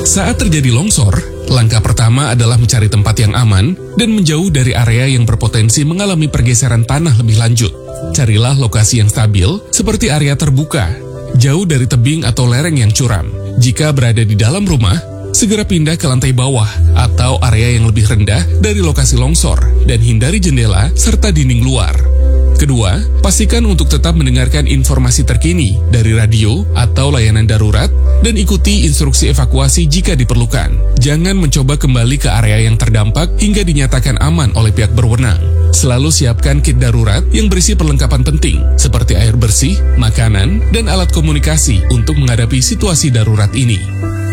Saat terjadi longsor, langkah pertama adalah mencari tempat yang aman dan menjauh dari area yang berpotensi mengalami pergeseran tanah lebih lanjut. Carilah lokasi yang stabil, seperti area terbuka, jauh dari tebing atau lereng yang curam. Jika berada di dalam rumah, segera pindah ke lantai bawah atau area yang lebih rendah dari lokasi longsor dan hindari jendela serta dinding luar. Kedua, pastikan untuk tetap mendengarkan informasi terkini dari radio atau layanan darurat dan ikuti instruksi evakuasi jika diperlukan. Jangan mencoba kembali ke area yang terdampak hingga dinyatakan aman oleh pihak berwenang. Selalu siapkan kit darurat yang berisi perlengkapan penting seperti air bersih, makanan, dan alat komunikasi untuk menghadapi situasi darurat ini.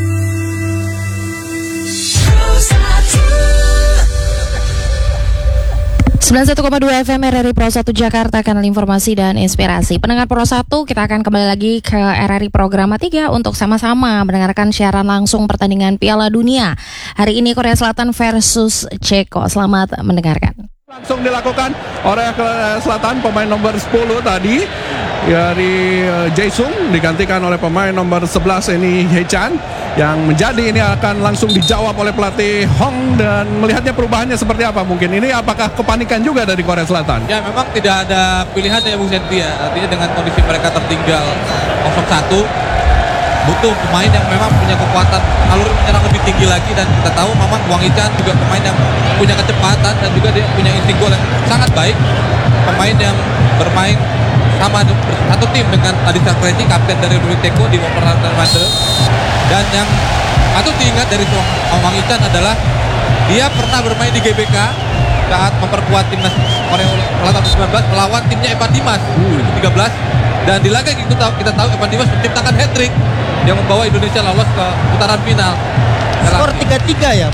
91,2 FM RRI Pro 1 Jakarta, kanal informasi dan inspirasi. Pendengar Pro 1, kita akan kembali lagi ke RRI Program 3 untuk sama-sama mendengarkan siaran langsung pertandingan Piala Dunia. Hari ini Korea Selatan versus Ceko. Selamat mendengarkan. Langsung dilakukan oleh Korea Selatan, pemain nomor 10 tadi dari Jae-sung digantikan oleh pemain nomor 11 ini Hye-chan, yang menjadi ini akan langsung dijawab oleh pelatih Hong. Dan melihatnya perubahannya seperti apa mungkin? Ini apakah kepanikan juga dari Korea Selatan? Ya, memang tidak ada pilihan ya Bung Senti ya. Artinya dengan kondisi mereka tertinggal 0-1, butuh pemain yang memang punya kekuatan alur menyerang lebih tinggi lagi. Dan kita tahu memang Wang Hee-chan juga pemain yang punya kecepatan dan juga dia punya insting gol yang sangat baik. Pemain yang bermain sama satu tim dengan Adisa Kresi, kapten dari Republik Ceko di Wolverhampton Wanderers. Dan yang patut diingat dari Wang Hee-chan adalah dia pernah bermain di GBK saat memperkuat timnas Korea Selatan 19 melawan timnya Evan Dimas 2013. Dan di laga itu kita tahu Evan Dimas menciptakan hat-trick yang membawa Indonesia lolos ke putaran final. Skor 3-3 ya?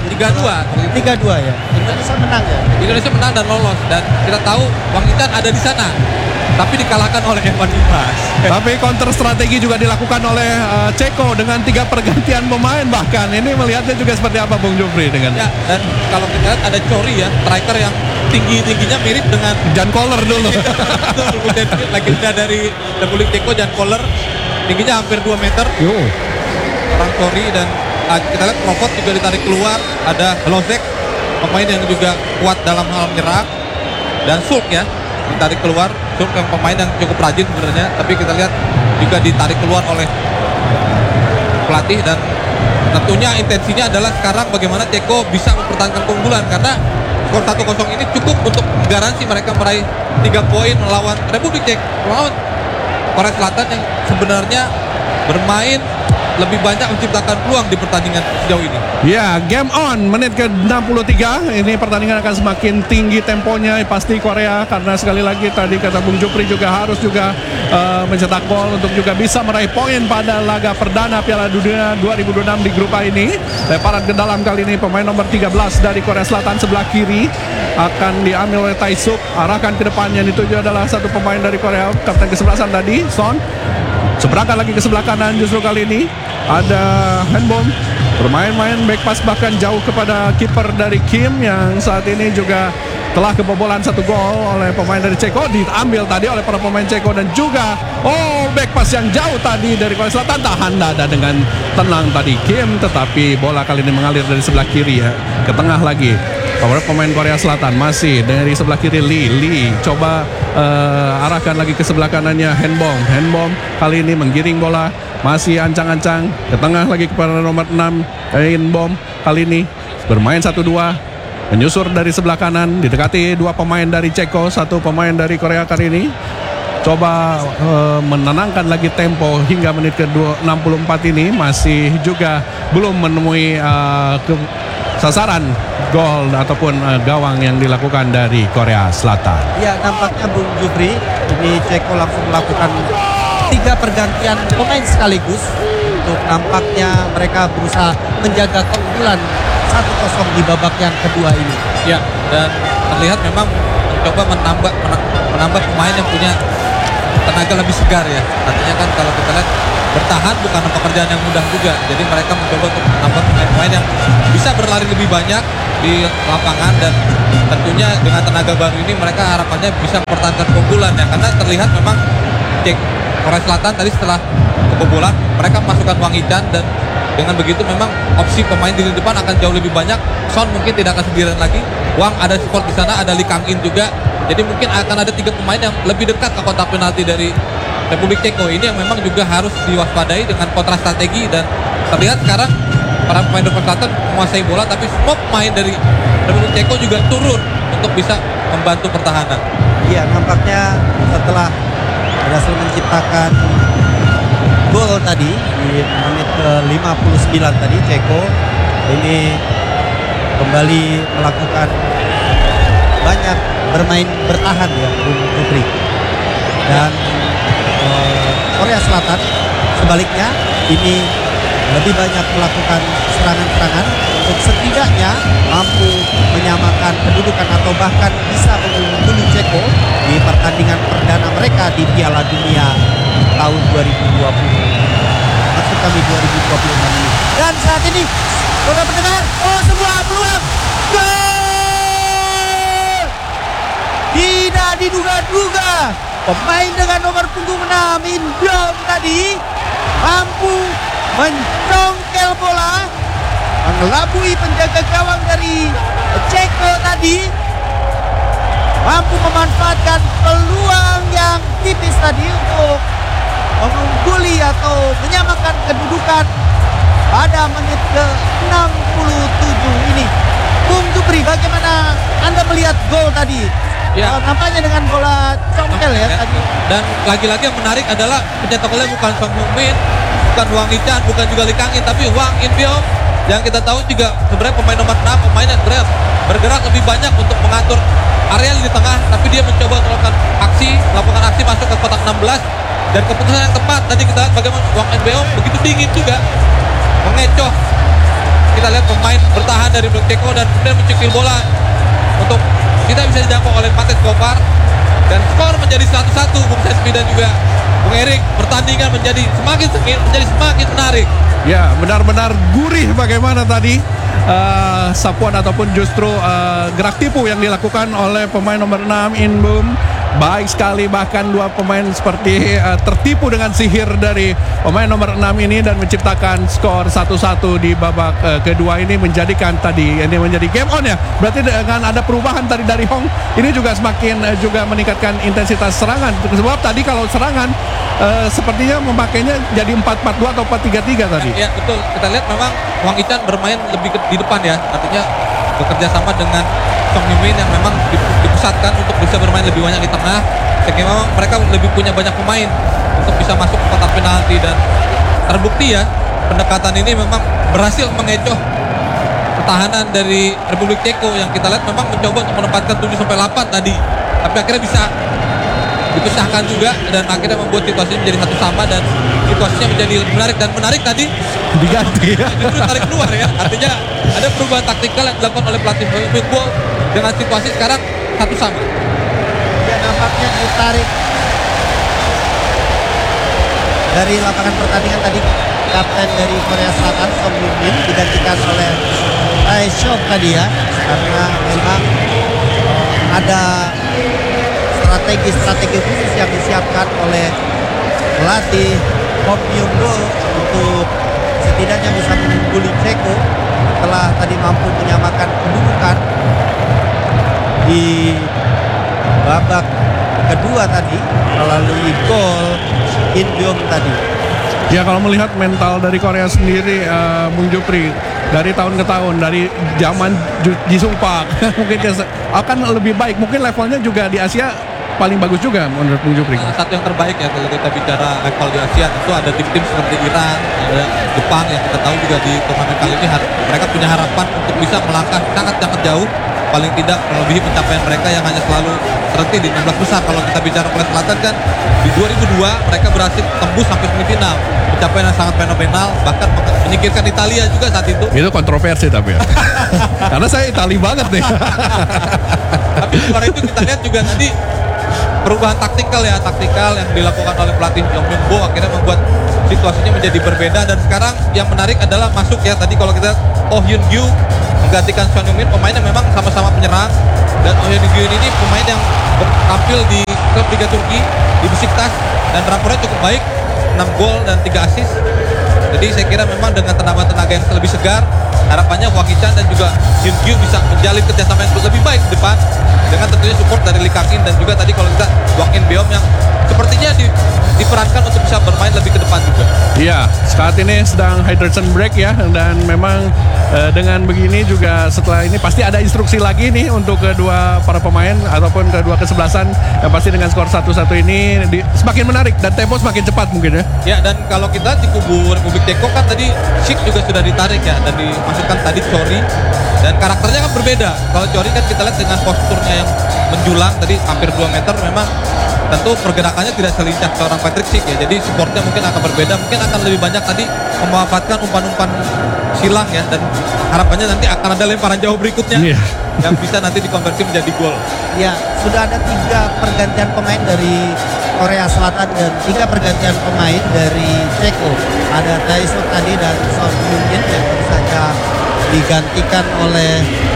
3-2 ya? Indonesia menang ya? Indonesia menang dan lolos. Dan kita tahu Wang Hee-chan ada di sana, tapi dikalahkan oleh Evan Dimas. Tapi counter strategi juga dilakukan oleh Ceko dengan 3 pergantian pemain bahkan. Ini melihatnya juga seperti apa Bung Jufri dengan? Ya, dan kalau kita lihat ada Chori ya, striker yang tingginya mirip dengan Jan Koller dulu. Legenda dari Republik Ceko, Jan Koller, tingginya hampir 2 meter. Orang Chori. Dan kita lihat Crawford juga ditarik keluar. Ada Lozek, pemain yang juga kuat dalam hal menyerang. Dan Sulk ya, ditarik keluar. Sulk yang pemain yang cukup rajin sebenarnya, tapi kita lihat juga ditarik keluar oleh pelatih. Dan tentunya intensinya adalah sekarang bagaimana Ceko bisa mempertahankan keunggulan, karena skor 1-0 ini cukup untuk garansi mereka meraih 3 poin melawan Republik Ceko, melawan Korea Selatan yang sebenarnya bermain lebih banyak menciptakan peluang di pertandingan sejauh ini. Ya, game on, menit ke-63. Ini pertandingan akan semakin tinggi temponya pasti Korea, karena sekali lagi tadi kata Bung Jupri juga harus juga mencetak gol untuk juga bisa meraih poin pada laga perdana Piala Dunia 2026 di grup A ini. Lemparan ke dalam kali ini pemain nomor 13 dari Korea Selatan sebelah kiri akan diambil oleh Tae-suk, arahkan ke depannya. Dituju adalah satu pemain dari Korea, kapten ke-11 tadi, Son. Seberangkat lagi ke sebelah kanan, justru kali ini ada Hanbom bermain-main back pass bahkan jauh kepada kiper dari Kim, yang saat ini juga telah kebobolan 1 gol oleh pemain dari Ceko. Diambil tadi oleh para pemain Ceko, dan juga back pass yang jauh tadi dari Korea Selatan. Tahan dada dengan tenang tadi Kim, tetapi bola kali ini mengalir dari sebelah kiri ya, ke tengah lagi. Pemain Korea Selatan masih dari sebelah kiri Lee coba arahkan lagi ke sebelah kanannya Hanbom kali ini menggiring bola, masih ancang-ancang ke tengah lagi kepada nomor 6 Hanbom, kali ini bermain 1-2, menyusur dari sebelah kanan, didekati 2 pemain dari Ceko, 1 pemain dari Korea kali ini coba menenangkan lagi tempo hingga menit ke-64 ini, masih juga belum menemui sasaran gol ataupun gawang yang dilakukan dari Korea Selatan. Ya, nampaknya Bung Jufri, ini Ceko langsung melakukan 3 pergantian pemain sekaligus untuk nampaknya mereka berusaha menjaga keunggulan 1-0 di babak yang kedua ini. Ya, dan terlihat memang mencoba menambah pemain yang punya tenaga lebih segar ya. Artinya kan kalau kita lihat bertahan bukan pekerjaan yang mudah juga. Jadi mereka mencoba untuk menambah pemain-pemain yang bisa berlari lebih banyak di lapangan, dan tentunya dengan tenaga baru ini mereka harapannya bisa mempertahankan keunggulan ya. Karena terlihat memang Korea Selatan tadi setelah kebobolan mereka memasukkan Wang Hee-chan, dan Dengan begitu memang opsi pemain di lini depan akan jauh lebih banyak. Son mungkin tidak akan sendirian lagi. Wang ada support di sana, ada Lee Kang In juga. Jadi mungkin akan ada 3 pemain yang lebih dekat ke kotak penalti dari Republik Ceko. Ini yang memang juga harus diwaspadai dengan kontra strategi, dan terlihat sekarang para pemain Republik Selatan menguasai bola, tapi semua pemain dari Republik Ceko juga turun untuk bisa membantu pertahanan. Iya, nampaknya setelah berhasil menciptakan gol tadi di menit ke-59 tadi, Ceko ini kembali melakukan banyak bermain bertahan ya, Bung Jupri. Dan Korea Selatan sebaliknya ini lebih banyak melakukan serangan-serangan untuk setidaknya mampu menyamakan kedudukan atau bahkan bisa mengungguli Ceko di pertandingan perdana mereka di Piala Dunia tahun 2020. Maksud kami 2026 ini. Dan saat ini, saudara pendengar, sebuah peluang gol! Tidak diduga-duga, pemain dengan nomor punggung 6 Indom tadi mampu mencongkel bola, mengelabui penjaga gawang dari Ceko tadi, mampu memanfaatkan peluang yang tipis tadi untuk mengungguli atau menyamakan kedudukan pada menit ke-67 ini. Bung Jupri, bagaimana Anda melihat gol tadi? Ya. Nampaknya dengan bola congkel ya tadi. Dan lagi-lagi yang menarik adalah pencetak golnya bukan Song Heung-min, bukan Hwang Hee-chan, bukan juga Lee Kang In, tapi Hwang In-beom yang kita tahu juga sebenarnya pemain nomor 6, pemain yang sebenarnya bergerak lebih banyak untuk mengatur area di tengah, tapi dia mencoba melakukan aksi masuk ke kotak 16, dan keputusan yang tepat tadi kita lihat bagaimana Hwang In-beom begitu dingin juga mengecoh. Kita lihat pemain bertahan dari Republik Ceko dan kemudian mencekil bola untuk tidak bisa dijangkau oleh Mates Gopar, dan skor menjadi 1-1. Bung Sespi dan juga Bung Erik, pertandingan menjadi semakin sengit, menjadi semakin menarik. Ya, benar-benar gurih bagaimana tadi sapuan ataupun justru gerak tipu yang dilakukan oleh pemain nomor 6 Inbum. Baik sekali, bahkan dua pemain seperti tertipu dengan sihir dari pemain nomor 6 ini dan menciptakan skor 1-1 di babak kedua ini, menjadikan tadi ini menjadi game on ya. Berarti dengan ada perubahan tadi dari Hong, ini juga semakin juga meningkatkan intensitas serangan. Sebab tadi kalau serangan sepertinya memakainya jadi 4-4-2 atau 4-3-3 tadi. Ya, betul. Kita lihat memang Hwang Hee-chan bermain lebih di depan ya. Artinya bekerja sama dengan Song Heung-min yang memang dipusatkan untuk bisa bermain lebih banyak di tengah, sehingga memang mereka lebih punya banyak pemain untuk bisa masuk ke kotak penalti, dan terbukti ya pendekatan ini memang berhasil mengecoh pertahanan dari Republik Ceko yang kita lihat memang mencoba untuk menempatkan 7-8 tadi, tapi akhirnya bisa dipecahkan juga dan akhirnya membuat situasinya menjadi 1-1 dan situasinya menjadi lebih menarik tadi Diganti ya. justru tarik keluar ya, artinya ada perubahan taktikal yang dilakukan oleh pelatih football dengan situasi sekarang 1-1. Ya, nampaknya ditarik dari lapangan pertandingan tadi kapten dari Korea Selatan Song Heung-min digantikan oleh Tae Shok tadi ya, karena memang ada strategi khusus yang disiapkan oleh pelatih Hong Myung-go untuk setidaknya bisa mengungguli Ceko setelah tadi mampu menyamakan kedudukan di babak kedua tadi melalui gol In-beom tadi. Ya, kalau melihat mental dari Korea sendiri, Bung Jupri, dari tahun ke tahun, dari zaman Jisung Park mungkin akan lebih baik. Mungkin levelnya juga di Asia paling bagus juga menurut Bung Jupri. Satu yang terbaik ya kalau kita bicara level di Asia, tentu ada tim-tim seperti Iran, ada Jepang yang kita tahu juga di turnamen kali ini mereka punya harapan untuk bisa melangkah sangat-sangat jauh, paling tidak melebihi pencapaian mereka yang hanya selalu terhenti di 16 besar. Kalau kita bicara Korea Selatan kan di 2002 mereka berhasil tembus sampai semifinal, pencapaian yang sangat fenomenal, bahkan menyingkirkan Italia juga saat itu. Itu kontroversi tapi ya. Karena saya Itali banget nih. Tapi di luar itu kita lihat juga tadi perubahan taktikal yang dilakukan oleh pelatih Hong Myung-go akhirnya membuat situasinya menjadi berbeda, dan sekarang yang menarik adalah masuk ya tadi kalau kita Oh Hyun-gyu menggantikan Son Heung-min, pemain yang memang sama-sama penyerang, dan Oh Hyun-gyu ini pemain yang tampil di klub Liga Turki di Besiktas dan rapornya cukup baik, 6 gol dan 3 assist, Jadi saya kira memang dengan tenaga yang lebih segar, harapannya Hwang Hee-chan dan juga Hyun Kyu bisa menjalin kerjasama yang lebih baik di depan, dengan tentunya support dari Lee Kang-in dan juga tadi kalau kita Hwang In-beom yang sepertinya diperankan untuk bisa bermain lebih ke depan juga. Iya, saat ini sedang hydration break ya, dan memang dengan begini juga setelah ini pasti ada instruksi lagi nih untuk kedua para pemain ataupun kedua kesebelasan yang pasti dengan skor 1-1 ini semakin menarik dan tempo semakin cepat mungkin ya. Ya, dan kalau kita di kubu Republik Ceko kan tadi Sik juga sudah ditarik ya dan dimasukkan tadi Chori, dan karakternya kan berbeda. Kalau Chori kan kita lihat dengan posturnya yang menjulang tadi hampir 2 meter, memang tentu pergerakannya tidak selincah seorang Patrick Sik ya. Jadi supportnya mungkin akan berbeda, mungkin akan lebih banyak tadi memanfaatkan umpan-umpan silang ya, dan harapannya nanti akan ada lemparan jauh berikutnya yang bisa nanti dikonversi menjadi gol. Ya, sudah ada 3 pergantian pemain dari Korea Selatan dan 3 pergantian pemain dari Ceko. Ada Taesuk tadi dan Son Heung-min yang baru saja digantikan oleh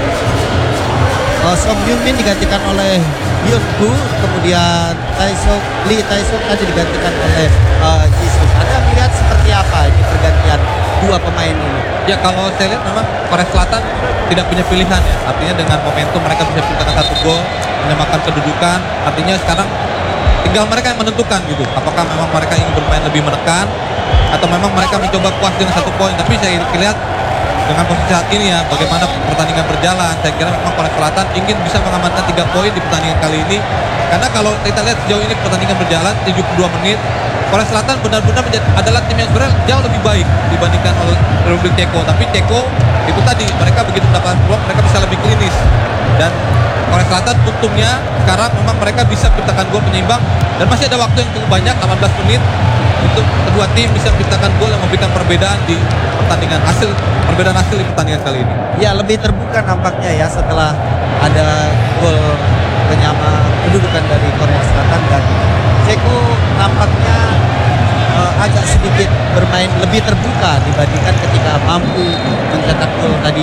Son Heung-min digantikan oleh Hyun-gu, kemudian Lee Taesuk tadi digantikan oleh Jisoo. Anda melihat seperti apa ini pergantian 2 pemain ini? Ya, kalau saya lihat memang Korea Selatan tidak punya pilihan ya. Artinya dengan momentum mereka bisa menciptakan 1 gol, menyamakan kedudukan. Artinya sekarang tinggal mereka yang menentukan gitu. Apakah memang mereka ingin bermain lebih menekan atau memang mereka mencoba puas dengan 1 poin. Tapi saya lihat dengan posisi saat ini ya, bagaimana pertandingan berjalan, saya kira memang Korea Selatan ingin bisa mengamankan 3 poin di pertandingan kali ini. Karena kalau kita lihat sejauh ini pertandingan berjalan 72 menit, Korea Selatan benar-benar adalah tim yang sebenarnya jauh lebih baik dibandingkan oleh Republik Ceko. Tapi Ceko itu tadi, mereka begitu mendapatkan peluang, mereka bisa lebih klinis. Dan Korea Selatan untungnya sekarang memang mereka bisa menciptakan gol penyeimbang, dan masih ada waktu yang cukup banyak, 18 menit, untuk kedua tim bisa menciptakan gol yang memberikan perbedaan di pertandingan perbedaan hasil di pertandingan kali ini. Ya, lebih terbuka nampaknya ya setelah ada gol penyama kedudukan dari Korea Selatan, dan Ceko nampaknya agak sedikit bermain lebih terbuka dibandingkan ketika mampu mencetak gol tadi,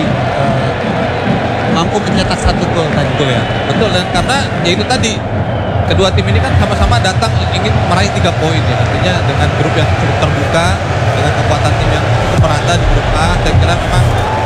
mampu mencetak 1 gol tadi. Betul ya, betul, dan karena ya itu tadi kedua tim ini kan sama-sama datang ingin meraih 3 poin ya. Artinya dengan grup yang cukup terbuka, dengan kekuatan tim yang cukup merata di grup A, saya kira memang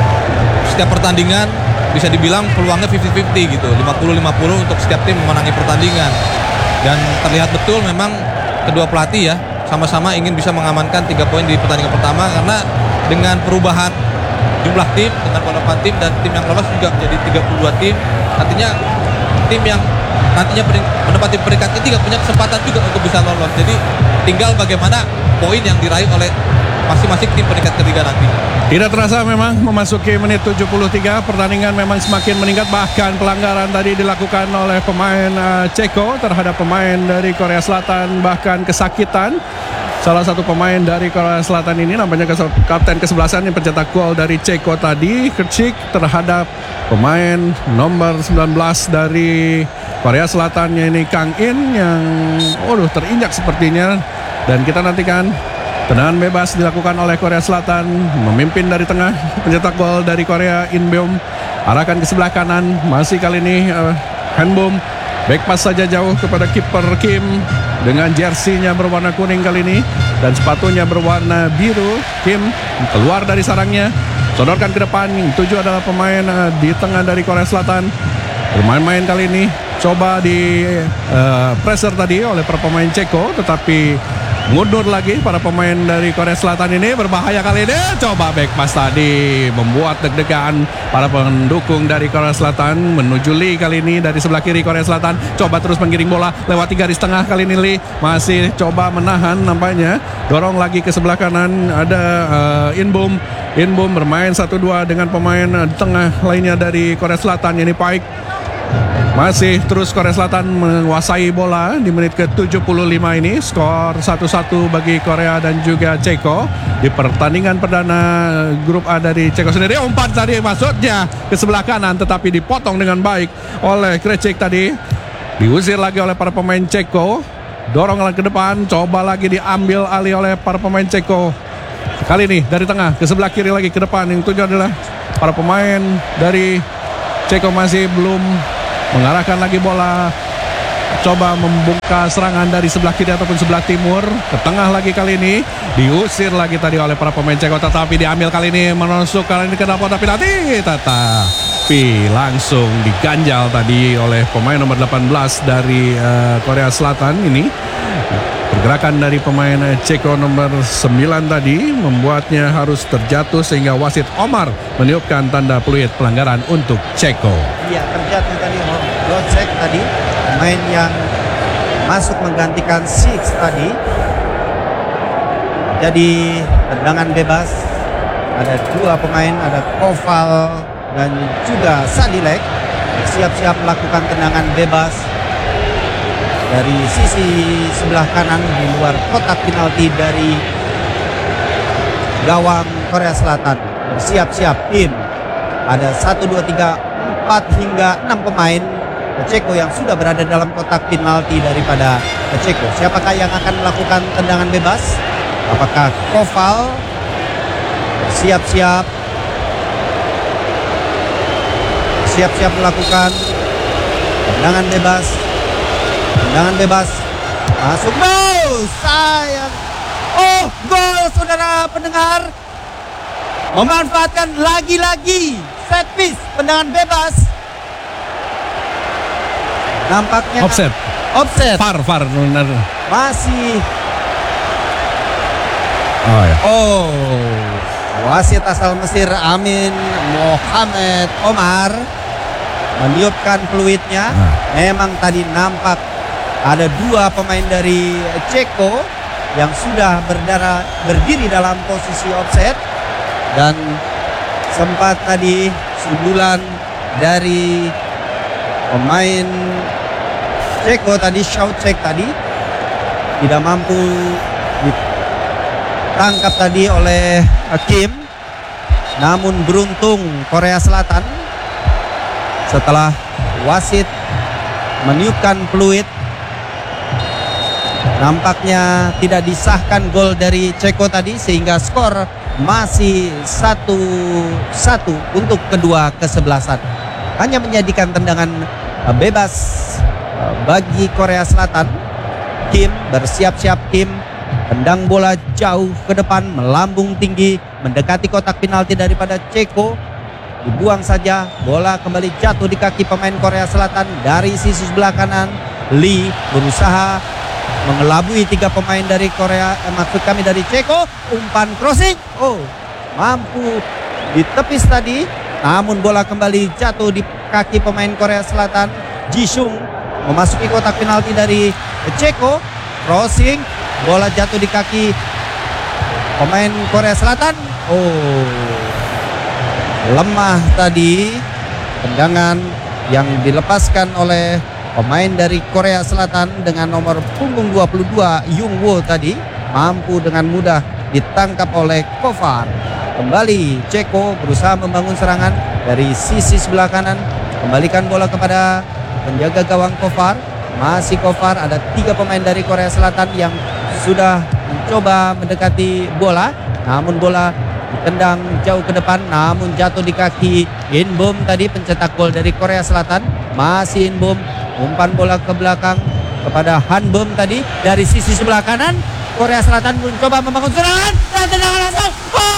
setiap pertandingan bisa dibilang peluangnya 50-50 gitu, 50-50 untuk setiap tim memenangi pertandingan. Dan terlihat betul memang kedua pelatih ya sama-sama ingin bisa mengamankan 3 poin di pertandingan pertama, karena dengan perubahan jumlah tim, dengan penambahan tim dan tim yang lolos juga menjadi 32 tim, artinya tim yang nantinya menempati peringkat ketiga punya kesempatan juga untuk bisa lolos. Jadi tinggal bagaimana poin yang diraih oleh masing-masing tim peringkat ketiga nanti. Tidak terasa memang memasuki menit 73, pertandingan memang semakin meningkat, bahkan pelanggaran tadi dilakukan oleh pemain Ceko terhadap pemain dari Korea Selatan, bahkan kesakitan. Salah satu pemain dari Korea Selatan ini nampaknya kapten kesebelasan yang pencetak gol dari Ceko tadi, Kerchik, terhadap pemain nomor 19 dari Korea Selatan, ini Kang-in yang terinjak sepertinya. Dan kita nantikan tendangan bebas dilakukan oleh Korea Selatan, memimpin dari tengah, pencetak gol dari Korea In-beom, arahkan ke sebelah kanan, masih kali ini Han-bom, back pass saja jauh kepada kiper Kim dengan jersinya berwarna kuning kali ini dan sepatunya berwarna biru. Kim keluar dari sarangnya, sodorkan ke depan. Yang 7 adalah pemain di tengah dari Korea Selatan, bermain-main kali ini, coba di pressure tadi oleh para pemain Ceko, tetapi mundur lagi para pemain dari Korea Selatan ini, berbahaya kali ini. Coba back pass tadi membuat deg-degan para pendukung dari Korea Selatan menuju Lee kali ini dari sebelah kiri Korea Selatan. Coba terus menggiring bola lewati garis tengah kali ini. Lee masih coba menahan nampaknya. Dorong lagi ke sebelah kanan, ada In-bom. In-bom bermain 1-2 dengan pemain tengah lainnya dari Korea Selatan, ini Paik. Masih terus Korea Selatan menguasai bola di menit ke-75 ini. Skor 1-1 bagi Korea dan juga Ceko di pertandingan perdana grup A dari Ceko sendiri. Umpan tadi maksudnya ke sebelah kanan, tetapi dipotong dengan baik oleh Krecik tadi. Diusir lagi oleh para pemain Ceko. Dorong lagi ke depan, coba lagi diambil alih oleh para pemain Ceko. Kali ini dari tengah ke sebelah kiri lagi ke depan. Yang tujuh adalah para pemain dari Ceko masih belum mengarahkan lagi bola. coba membuka serangan dari sebelah kiri ataupun sebelah timur. Ke tengah lagi kali ini. Diusir lagi tadi oleh para pemain Ceko, tetapi diambil kali ini, menusuk kali ini ke dalam kotak penalti. Tetapi langsung diganjal tadi oleh pemain nomor 18 dari Korea Selatan ini. Pergerakan dari pemain Ceko nomor 9 tadi membuatnya harus terjatuh sehingga wasit Omar meniupkan tanda peluit pelanggaran untuk Ceko. Iya, terjatuh tadi Locek tadi, pemain yang masuk menggantikan Six tadi. Jadi tendangan bebas, ada 2 pemain, ada Koval dan juga Sadilek siap-siap melakukan tendangan bebas dari sisi sebelah kanan di luar kotak penalti dari gawang Korea Selatan. Bersiap-siap tim, ada 1, 2, 3, 4 hingga 6 pemain Ceko yang sudah berada dalam kotak penalti daripada Ceko. Siapakah yang akan melakukan tendangan bebas? Apakah Koval? Siap-siap melakukan tendangan bebas. Tendangan bebas masuk, gol, sayang. Oh, gol, saudara pendengar. Memanfaatkan lagi-lagi set piece, tendangan bebas. Nampaknya Offset. Far benar. Masih. Oh ya. Oh, wasit asal Mesir Amin Mohamed Omar meniupkan peluitnya. Memang tadi nampak ada 2 pemain dari Ceko yang sudah berdiri dalam posisi offset, dan sempat tadi sundulan dari pemain Ceko tadi, Shaucek tadi tidak mampu ditangkap tadi oleh Kim. Namun beruntung Korea Selatan setelah wasit meniupkan peluit, nampaknya tidak disahkan gol dari Ceko tadi, sehingga skor masih 1-1 untuk kedua kesebelasan. Hanya menjadikan tendangan bebas bagi Korea Selatan. Kim bersiap-siap, Kim tendang bola jauh ke depan, melambung tinggi, mendekati kotak penalti daripada Ceko. Dibuang saja, bola kembali jatuh di kaki pemain Korea Selatan dari sisi sebelah kanan. Lee berusaha mengelabui 3 pemain dari dari Ceko. Umpan crossing, mampu ditepis tadi, namun bola kembali jatuh di kaki pemain Korea Selatan. Jisung memasuki kotak penalti dari Ceko. Crossing, bola jatuh di kaki pemain Korea Selatan. Lemah tadi tendangan yang dilepaskan oleh pemain dari Korea Selatan dengan nomor punggung 22 Jung Woo tadi, mampu dengan mudah ditangkap oleh Kovar. Kembali Ceko berusaha membangun serangan dari sisi sebelah kanan, kembalikan bola kepada penjaga gawang Kovar. Masih Kovar, ada 3 pemain dari Korea Selatan yang sudah mencoba mendekati bola, namun bola ditendang jauh ke depan, namun jatuh di kaki Inbom tadi, pencetak gol dari Korea Selatan. Masih Inbom, umpan bola ke belakang kepada Hanbom tadi dari sisi sebelah kanan. Korea Selatan mencoba membangun serangan dan tendangan langsung.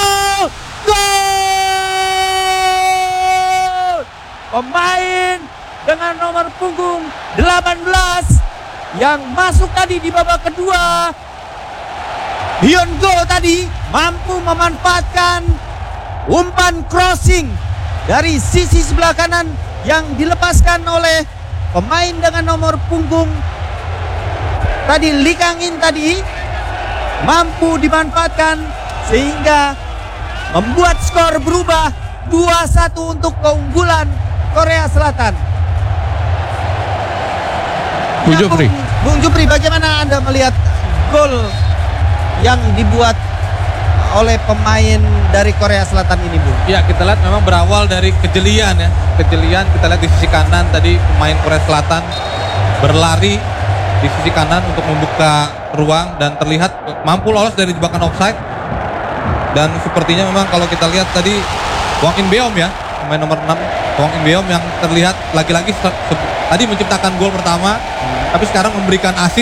Gol! Pemain dengan nomor punggung 18 yang masuk tadi di babak kedua, Hyun-go tadi mampu memanfaatkan umpan crossing dari sisi sebelah kanan yang dilepaskan oleh pemain dengan nomor punggung tadi, Lee Kang-in tadi, mampu dimanfaatkan sehingga membuat skor berubah 2-1 untuk keunggulan Korea Selatan. Bung Jupri, bagaimana Anda melihat gol yang dibuat oleh pemain dari Korea Selatan ini, Bu? Ya, kita lihat memang berawal dari kejelian ya. Kejelian kita lihat di sisi kanan tadi, pemain Korea Selatan berlari di sisi kanan untuk membuka ruang dan terlihat mampu lolos dari jebakan offside. Dan sepertinya memang kalau kita lihat tadi Wang In Beom ya, pemain nomor 6 Hwang In-beom yang terlihat lagi-lagi tadi menciptakan gol pertama, tapi sekarang memberikan assist